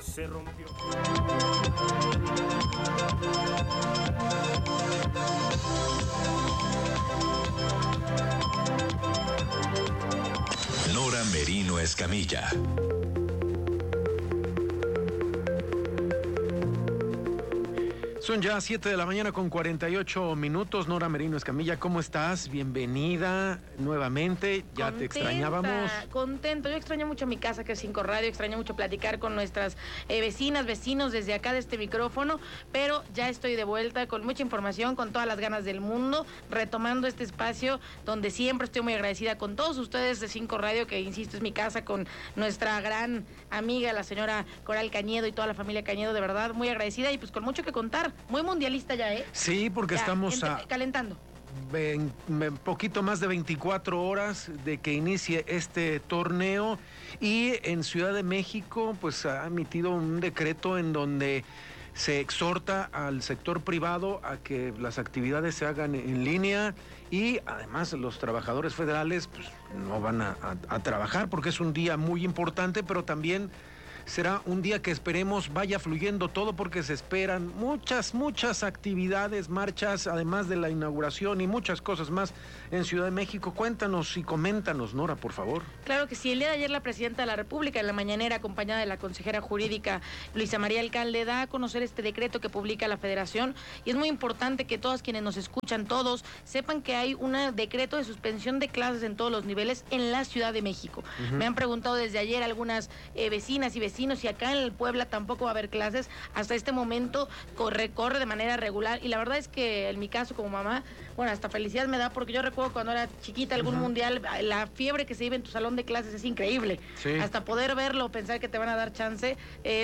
se rompió. Nora Merino Escamilla. Son ya 7 de la mañana con 48 minutos. Nora Merino Escamilla, ¿cómo estás? Bienvenida nuevamente. Ya te extrañábamos. Contento. Yo extraño mucho mi casa, que es 5 Radio. Extraño mucho platicar con nuestras vecinas, vecinos desde acá de este micrófono. Pero ya estoy de vuelta con mucha información, con todas las ganas del mundo, retomando este espacio donde siempre estoy muy agradecida con todos ustedes de 5 Radio, que insisto es mi casa, con nuestra gran amiga, la señora Coral Cañedo y toda la familia Cañedo, de verdad, muy agradecida y pues con mucho que contar. Muy mundialista ya, ¿eh? Sí, porque ya, estamos calentando. Poquito más de 24 horas de que inicie este torneo, y en Ciudad de México pues ha emitido un decreto en donde se exhorta al sector privado a que las actividades se hagan en línea, y además los trabajadores federales pues no van a trabajar porque es un día muy importante, pero también será un día que esperemos vaya fluyendo todo, porque se esperan muchas actividades, marchas, además de la inauguración y muchas cosas más en Ciudad de México. Cuéntanos y coméntanos, Nora, por favor. Claro que sí. El día de ayer la Presidenta de la República, en la mañanera, acompañada de la consejera jurídica Luisa María Alcalde, da a conocer este decreto que publica la Federación, y es muy importante que todos quienes nos escuchan, todos, sepan que hay un decreto de suspensión de clases en todos los niveles en la Ciudad de México. Me han preguntado desde ayer algunas vecinas y vecinos si acá en el Puebla tampoco va a haber clases. Hasta este momento corre de manera regular, y la verdad es que en mi caso como mamá, bueno, hasta felicidad me da, porque yo recuerdo cuando era chiquita algún mundial, la fiebre que se vive en tu salón de clases es increíble. Sí. Hasta poder verlo, pensar que te van a dar chance,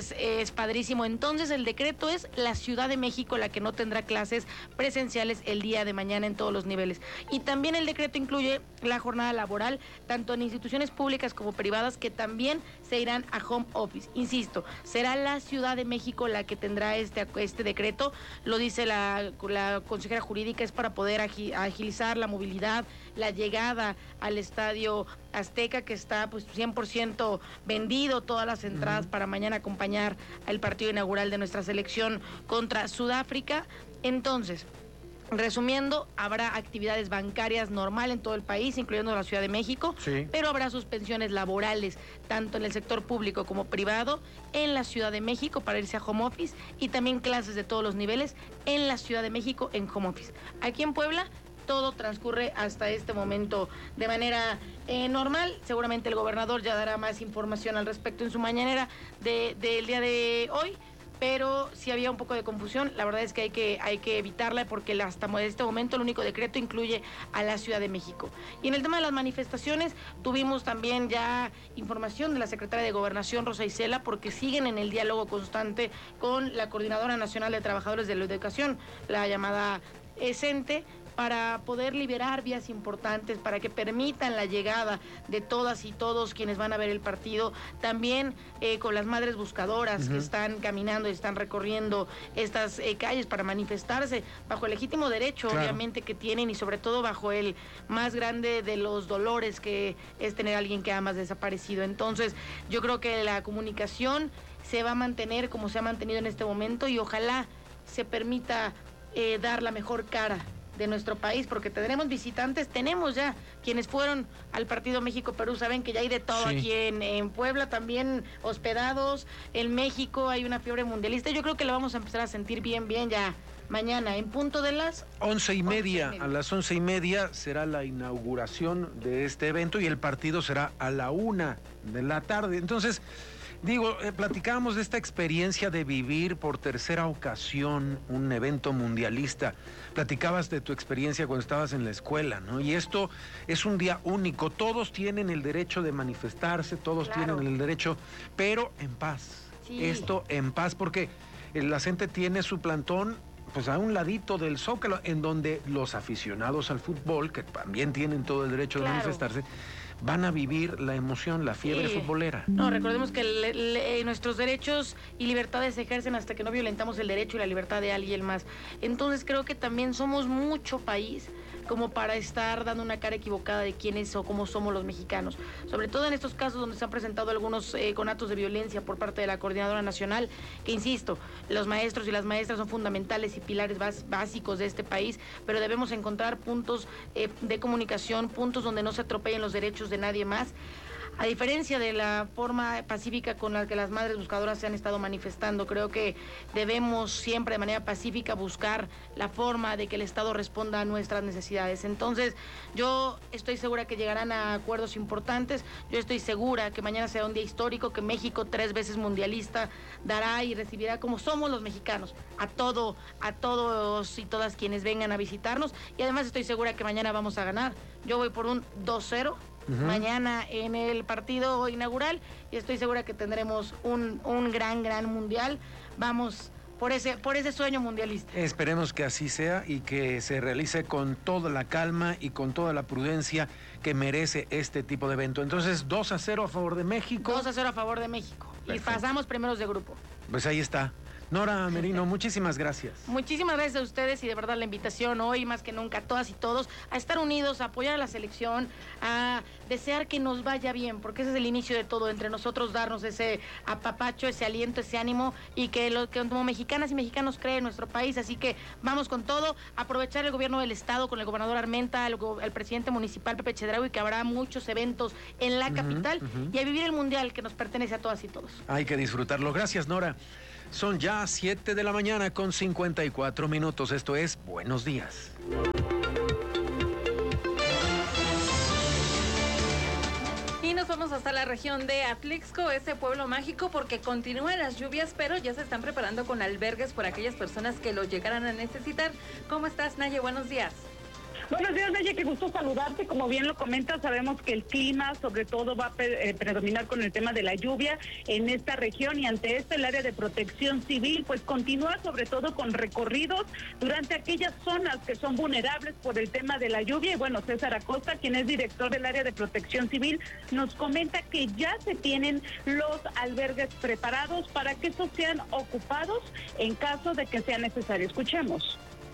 es padrísimo. Entonces el decreto es la Ciudad de México la que no tendrá clases presenciales el día de mañana en todos los niveles. Y también el decreto incluye la jornada laboral, tanto en instituciones públicas como privadas, que también se irán a home office. Insisto, será la Ciudad de México la que tendrá este decreto, lo dice la consejera jurídica, es para poder agilizar la movilidad, la llegada al Estadio Azteca, que está pues 100% vendido, todas las entradas para mañana acompañar al partido inaugural de nuestra selección contra Sudáfrica. Entonces, resumiendo, habrá actividades bancarias normal en todo el país, incluyendo la Ciudad de México, sí, pero habrá suspensiones laborales, tanto en el sector público como privado, en la Ciudad de México para irse a home office, y también clases de todos los niveles en la Ciudad de México en home office. Aquí en Puebla todo transcurre hasta este momento de manera normal. Seguramente el gobernador ya dará más información al respecto en su mañanera del día de hoy, pero sí había un poco de confusión. La verdad es que hay que evitarla, porque hasta este momento el único decreto incluye a la Ciudad de México. Y en el tema de las manifestaciones, tuvimos también ya información de la secretaria de Gobernación, Rosa Isela, porque siguen en el diálogo constante con la Coordinadora Nacional de Trabajadores de la Educación, la llamada CENTE, para poder liberar vías importantes, para que permitan la llegada de todas y todos quienes van a ver el partido. También con las madres buscadoras que están caminando y están recorriendo estas calles para manifestarse bajo el legítimo derecho, claro, obviamente, que tienen, y sobre todo bajo el más grande de los dolores, que es tener a alguien que amas desaparecido. Entonces, yo creo que la comunicación se va a mantener como se ha mantenido en este momento, y ojalá se permita dar la mejor cara de nuestro país, porque tenemos visitantes, tenemos ya quienes fueron al partido México-Perú, saben que ya hay de todo, sí, aquí en Puebla también hospedados, en México hay una fiebre mundialista. Yo creo que lo vamos a empezar a sentir bien ya mañana, en punto de las 11:30. A las 11:30 será la inauguración de este evento, y el partido será a la 1 de la tarde. Entonces, platicábamos de esta experiencia de vivir por tercera ocasión un evento mundialista. Platicabas de tu experiencia cuando estabas en la escuela, ¿no? Y esto es un día único. Todos tienen el derecho de manifestarse, todos, claro, tienen el derecho, pero en paz. Sí. Esto en paz, porque la gente tiene su plantón pues a un ladito del Zócalo, en donde los aficionados al fútbol, que también tienen todo el derecho, claro, de manifestarse, van a vivir la emoción, la fiebre, sí, futbolera. No, recordemos que nuestros derechos y libertades se ejercen hasta que no violentamos el derecho y la libertad de alguien más. Entonces creo que también somos mucho país como para estar dando una cara equivocada de quiénes o cómo somos los mexicanos. Sobre todo en estos casos donde se han presentado algunos conatos de violencia por parte de la Coordinadora Nacional, que insisto, los maestros y las maestras son fundamentales y pilares básicos de este país, pero debemos encontrar puntos de comunicación, puntos donde no se atropellen los derechos de nadie más. A diferencia de la forma pacífica con la que las madres buscadoras se han estado manifestando, creo que debemos siempre de manera pacífica buscar la forma de que el Estado responda a nuestras necesidades. Entonces, yo estoy segura que llegarán a acuerdos importantes, yo estoy segura que mañana será un día histórico, que México, 3 veces mundialista, dará y recibirá como somos los mexicanos, a todos y todas quienes vengan a visitarnos, y además estoy segura que mañana vamos a ganar. Yo voy por un 2-0. Mañana en el partido inaugural y estoy segura que tendremos un gran mundial. Vamos por ese sueño mundialista. Esperemos que así sea y que se realice con toda la calma y con toda la prudencia que merece este tipo de evento. Entonces, 2-0 a favor de México. 2-0 a favor de México. Perfecto. Y pasamos primeros de grupo. Pues ahí está. Nora Merino, muchísimas gracias. Muchísimas gracias a ustedes y de verdad la invitación hoy más que nunca, todas y todos, a estar unidos, a apoyar a la selección, a desear que nos vaya bien, porque ese es el inicio de todo, entre nosotros darnos ese apapacho, ese aliento, ese ánimo y que como mexicanas y mexicanos creen en nuestro país, así que vamos con todo, aprovechar el gobierno del estado con el gobernador Armenta, el presidente municipal Pepe Chedraui, que habrá muchos eventos en la capital y a vivir el mundial que nos pertenece a todas y todos. Hay que disfrutarlo. Gracias, Nora. Son ya 7 de la mañana con 54 minutos. Esto es Buenos Días. Y nos vamos hasta la región de Atlixco, ese pueblo mágico, porque continúan las lluvias, pero ya se están preparando con albergues por aquellas personas que lo llegaran a necesitar. ¿Cómo estás, Naye? Buenos días. Buenos días, Naye, qué gusto saludarte. Como bien lo comentas, sabemos que el clima sobre todo va a predominar con el tema de la lluvia en esta región y ante esto el área de protección civil pues continúa sobre todo con recorridos durante aquellas zonas que son vulnerables por el tema de la lluvia. Y bueno, César Acosta, quien es director del área de protección civil, nos comenta que ya se tienen los albergues preparados para que estos sean ocupados en caso de que sea necesario. Escuchemos.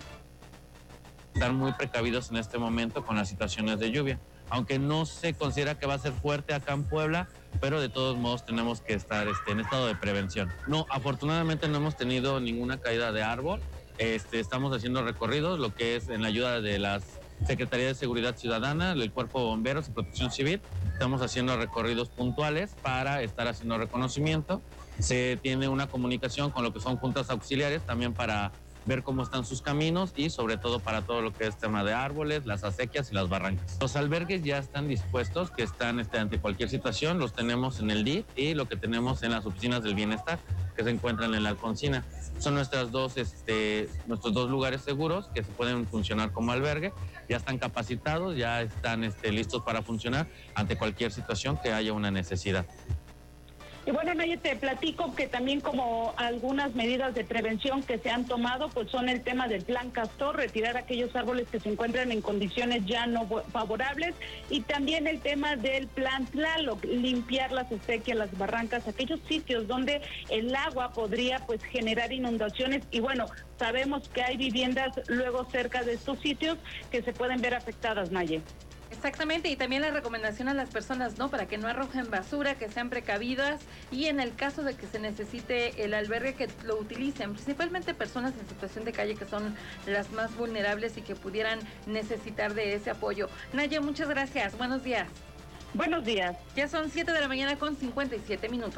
Estar muy precavidos en este momento con las situaciones de lluvia, aunque no se considera que va a ser fuerte acá en Puebla, pero de todos modos tenemos que estar en estado de prevención. No, afortunadamente no hemos tenido ninguna caída de árbol, estamos haciendo recorridos, lo que es en la ayuda de las Secretaría de Seguridad Ciudadana, el Cuerpo de Bomberos y Protección Civil, estamos haciendo recorridos puntuales para estar haciendo reconocimiento. Se tiene una comunicación con lo que son juntas auxiliares también para ver cómo están sus caminos y sobre todo para todo lo que es tema de árboles, las acequias y las barrancas. Los albergues ya están dispuestos, que están ante cualquier situación, los tenemos en el DIF y lo que tenemos en las oficinas del bienestar, que se encuentran en la Alfonsina. Son nuestros dos lugares seguros que se pueden funcionar como albergue, ya están capacitados, ya están listos para funcionar ante cualquier situación que haya una necesidad. Y bueno, Naye, te platico que también como algunas medidas de prevención que se han tomado, pues son el tema del Plan Castor, retirar aquellos árboles que se encuentran en condiciones ya no favorables, y también el tema del Plan Tlaloc, limpiar las acequias, las barrancas, aquellos sitios donde el agua podría pues generar inundaciones. Y bueno, sabemos que hay viviendas luego cerca de estos sitios que se pueden ver afectadas, Naye. Exactamente, y también la recomendación a las personas, ¿no? Para que no arrojen basura, que sean precavidas y en el caso de que se necesite el albergue, que lo utilicen, principalmente personas en situación de calle que son las más vulnerables y que pudieran necesitar de ese apoyo. Naye, muchas gracias, buenos días. Buenos días. Ya son 7 de la mañana con 57 minutos.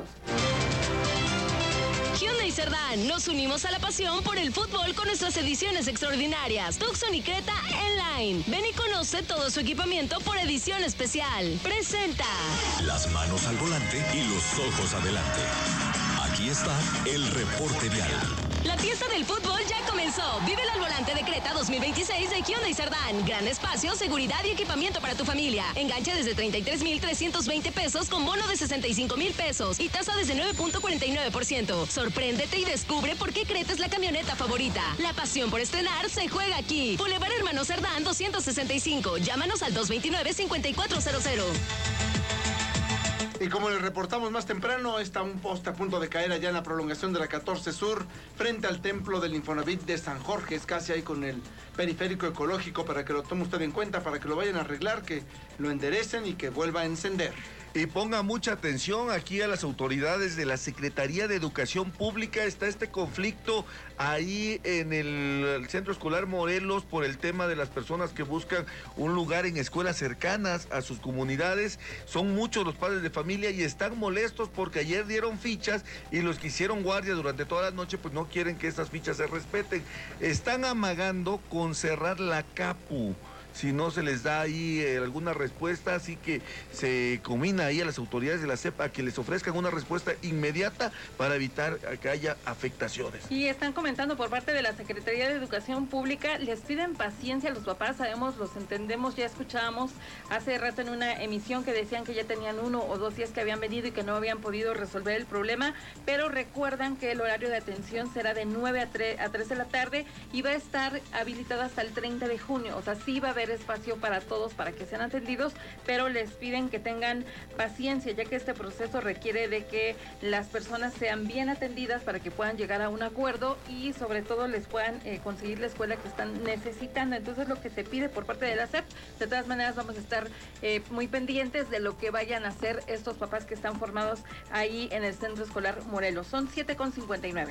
Hyundai Cerdán, nos unimos a la pasión por el fútbol con nuestras ediciones extraordinarias. Tucson y Creta en Line. Ven y conoce todo su equipamiento por edición especial. Presenta. Las manos al volante y los ojos adelante. Aquí está el reporte vial. La fiesta del fútbol ya comenzó. Vívela al volante de Creta 2026 de Hyundai Cerdán. Gran espacio, seguridad y equipamiento para tu familia. Enganche desde 33,320 pesos con bono de 65,000 pesos y tasa desde 9.49%. Sorpréndete y descubre por qué Creta es la camioneta favorita. La pasión por estrenar se juega aquí. Boulevard Hermano Cerdán 265. Llámanos al 229-5400. Y como les reportamos más temprano, está un poste a punto de caer allá en la prolongación de la 14 Sur, frente al templo del Infonavit de San Jorge. Es casi ahí con el periférico ecológico, para que lo tome usted en cuenta, para que lo vayan a arreglar, que lo enderecen y que vuelva a encender. Y ponga mucha atención aquí a las autoridades de la Secretaría de Educación Pública. Está este conflicto ahí en el Centro Escolar Morelos por el tema de las personas que buscan un lugar en escuelas cercanas a sus comunidades. Son muchos los padres de familia y están molestos porque ayer dieron fichas y los que hicieron guardia durante toda la noche pues no quieren que estas fichas se respeten. Están amagando con cerrar la CAPU si no se les da ahí alguna respuesta, así que se combina ahí a las autoridades de la SEP a que les ofrezcan una respuesta inmediata para evitar que haya afectaciones. Y están comentando por parte de la Secretaría de Educación Pública, les piden paciencia a los papás, sabemos, los entendemos, ya escuchábamos hace rato en una emisión que decían que ya tenían 1 o 2 días que habían venido y que no habían podido resolver el problema, pero recuerdan que el horario de atención será de 9 a 3 de la tarde y va a estar habilitado hasta el 30 de junio, o sea, sí va a haber espacio para todos para que sean atendidos, pero les piden que tengan paciencia, ya que este proceso requiere de que las personas sean bien atendidas para que puedan llegar a un acuerdo y sobre todo les puedan conseguir la escuela que están necesitando. Entonces lo que se pide por parte de la SEP, de todas maneras vamos a estar muy pendientes de lo que vayan a hacer estos papás que están formados ahí en el Centro Escolar Morelos. Son 7:59.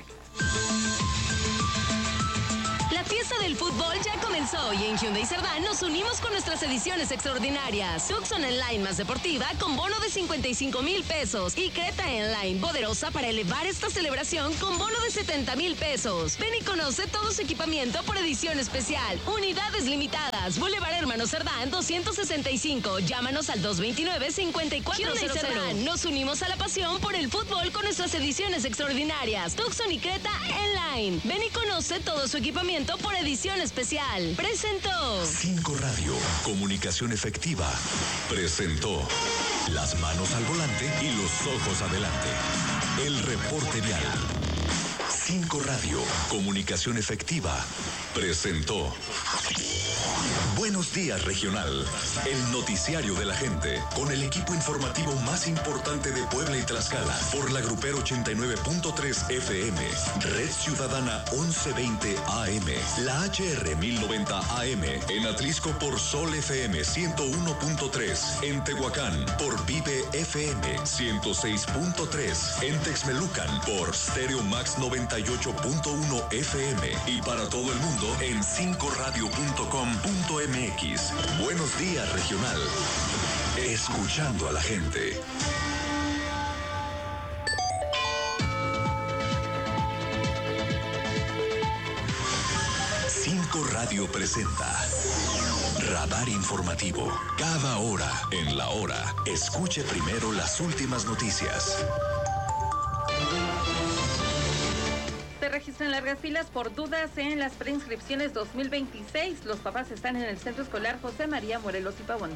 La fiesta del fútbol ya comenzó y en Hyundai Cerdán nos unimos con nuestras ediciones extraordinarias. Tucson Enline más deportiva con bono de 55,000 pesos y Creta Enline poderosa para elevar esta celebración con bono de 70,000 pesos. Ven y conoce todo su equipamiento por edición especial. Unidades limitadas. Boulevard Hermano Cerdán 265. Llámanos al 229-5400. Hyundai Cerdán. Nos unimos a la pasión por el fútbol con nuestras ediciones extraordinarias. Tucson y Creta Enline. Ven y conoce todo su equipamiento por edición especial. Presentó 5 Radio, comunicación efectiva. Presentó las manos al volante y los ojos adelante. El reporte vial. 5 Radio, comunicación efectiva. Presentó Buenos Días Regional, el noticiario de la gente, con el equipo informativo más importante de Puebla y Tlaxcala, por la Grupero 89.3 FM, Red Ciudadana 1120 AM, la HR 1090 AM, en Atlisco por Sol FM 101.3, en Tehuacán por Vive FM 106.3, en Texmelucan por Stereo Max 98.1 FM y para todo el mundo en 5radio.com.mx. Buenos Días Regional. Escuchando a la gente. 5 Radio presenta Radar Informativo. Cada hora en la hora. Escuche primero las últimas noticias. Se registran largas filas por dudas en las preinscripciones 2026. Los papás están en el Centro Escolar José María Morelos y Pavón.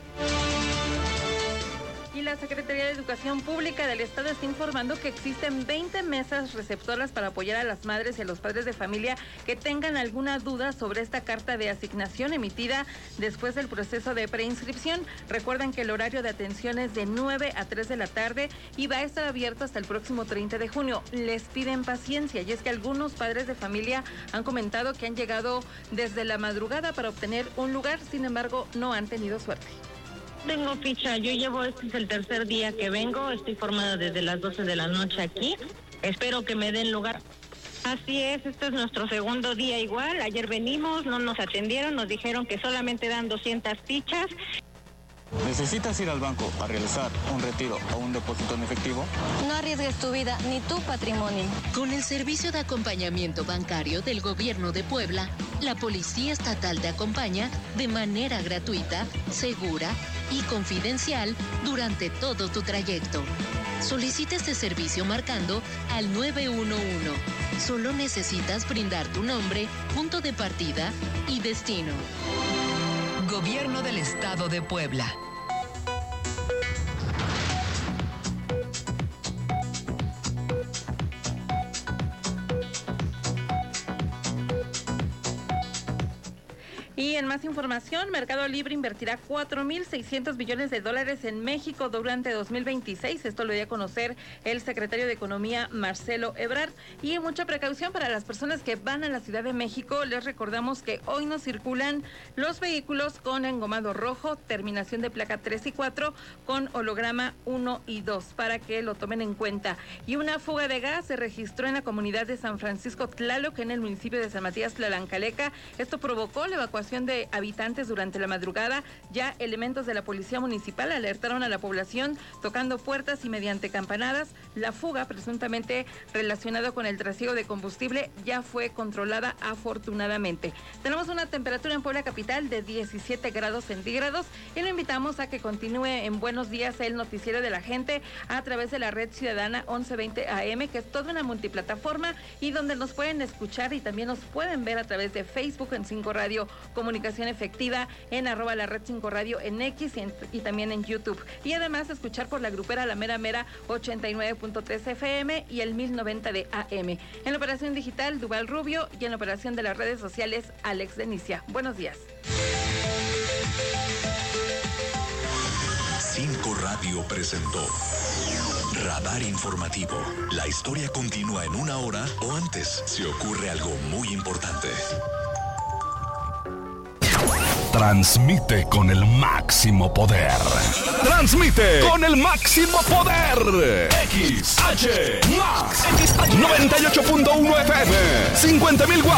Y la Secretaría de Educación Pública del Estado está informando que existen 20 mesas receptoras para apoyar a las madres y a los padres de familia que tengan alguna duda sobre esta carta de asignación emitida después del proceso de preinscripción. Recuerden que el horario de atención es de 9 a 3 de la tarde y va a estar abierto hasta el próximo 30 de junio. Les piden paciencia y es que algunos padres de familia han comentado que han llegado desde la madrugada para obtener un lugar, sin embargo, no han tenido suerte. Tengo ficha, yo llevo, este es el tercer día que vengo, estoy formada desde las 12 de la noche aquí, espero que me den lugar. Así es, este es nuestro segundo día igual, ayer venimos, no nos atendieron, nos dijeron que solamente dan 200 fichas. ¿Necesitas ir al banco a realizar un retiro o un depósito en efectivo? No arriesgues tu vida ni tu patrimonio. Con el servicio de acompañamiento bancario del Gobierno de Puebla, la Policía Estatal te acompaña de manera gratuita, segura y confidencial durante todo tu trayecto. Solicita este servicio marcando al 911. Solo necesitas brindar tu nombre, punto de partida y destino. Gobierno del Estado de Puebla. Y en más información, Mercado Libre invertirá $4,600 millones en México durante 2026. Esto lo dio a conocer el secretario de Economía, Marcelo Ebrard. Y mucha precaución para las personas que van a la Ciudad de México. Les recordamos que hoy no circulan los vehículos con engomado rojo, terminación de placa 3 y 4, con holograma 1 y 2, para que lo tomen en cuenta. Y una fuga de gas se registró en la comunidad de San Francisco Tlaloc, en el municipio de San Matías Tlallancaleca. Esto provocó la evacuación de habitantes durante la madrugada. Ya elementos de la policía municipal alertaron a la población tocando puertas y mediante campanadas. La fuga, presuntamente relacionada con el trasiego de combustible, ya fue controlada afortunadamente. Tenemos una temperatura en Puebla capital de 17 grados centígrados y lo invitamos a que continúe en Buenos Días, el noticiero de la gente, a través de la red ciudadana 1120 AM, que es toda una multiplataforma y donde nos pueden escuchar y también nos pueden ver a través de Facebook en 5 Radio Comunicación Efectiva, en @la red 5 Radio en X y también en YouTube. Y además escuchar por la grupera La Mera Mera 89.3 FM y el 1090 de AM. En la operación digital, Duval Rubio, y en la operación de las redes sociales, Alex Denicia. Buenos días. 5 Radio presentó Radar Informativo. La historia continúa en 1 hora o antes si ocurre algo muy importante. Transmite con el máximo poder. Transmite con el máximo poder. XH Max 98.1 FM. 50,000 watts.